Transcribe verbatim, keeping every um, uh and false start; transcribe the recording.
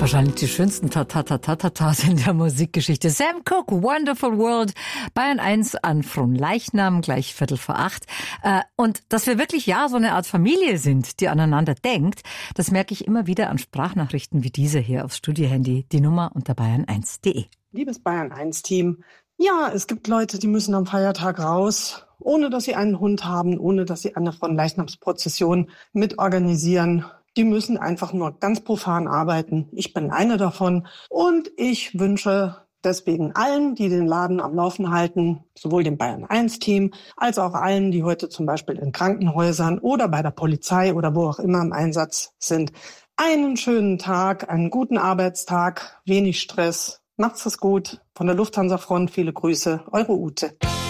Wahrscheinlich die schönsten Ta-Ta-Ta-Ta-Tas in der Musikgeschichte. Sam Cooke, Wonderful World, Bayern eins an Fronleichnam, gleich Viertel vor acht. Und dass wir wirklich ja so eine Art Familie sind, die aneinander denkt, das merke ich immer wieder an Sprachnachrichten wie diese hier aufs Studiohandy, die Nummer unter bayern eins punkt de. Liebes Bayern eins Team, ja, es gibt Leute, die müssen am Feiertag raus, ohne dass sie einen Hund haben, ohne dass sie eine Fronleichnamsprozession mitorganisieren. Die müssen einfach nur ganz profan arbeiten. Ich bin eine davon und ich wünsche deswegen allen, die den Laden am Laufen halten, sowohl dem Bayern eins Team als auch allen, die heute zum Beispiel in Krankenhäusern oder bei der Polizei oder wo auch immer im Einsatz sind, einen schönen Tag, einen guten Arbeitstag, wenig Stress. Macht's es gut. Von der Lufthansa Front viele Grüße. Eure Ute.